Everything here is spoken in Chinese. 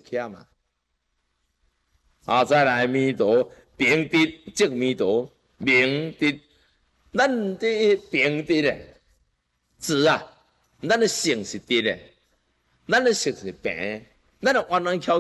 欠嘛。啊，再来弥陀平德即弥陀明德，咱这平德咧，字啊，咱的性是德咧，咱的色是平，咱的弯弯翘